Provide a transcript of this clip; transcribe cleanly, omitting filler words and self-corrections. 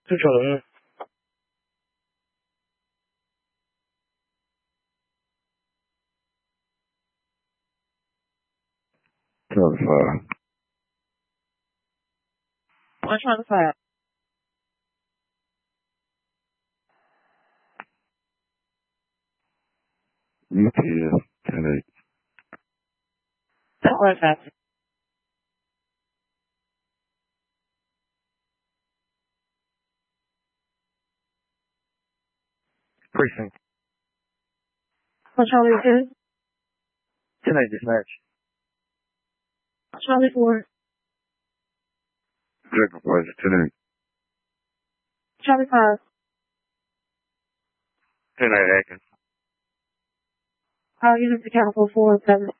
正常。 Charlie 5. What's Charlie 5? Matthias, 10-8. That was happening. Precinct. What's Charlie 2? 10-8 dispatch. Charlie 4. Jacob Weiser, 10-8. Charlie 5. 10-8 Atkins. Units account for 4 and 7.